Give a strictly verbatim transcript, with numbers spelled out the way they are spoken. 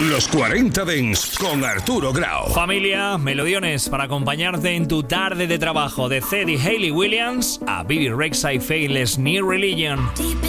Los cuarenta Dents con Arturo Grau. Familia, melodiones para acompañarte en tu tarde de trabajo. De Zed y Hayley Williams a Bibi Rexha y Faithless New Religion.